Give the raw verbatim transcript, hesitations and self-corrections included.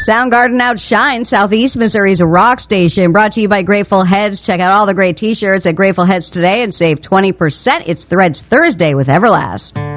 Soundgarden outshines Southeast Missouri's rock station. Brought to you by Grateful Heads. Check out all the great t-shirts at Grateful Heads today and save twenty percent. It's Threads Thursday with Everlast.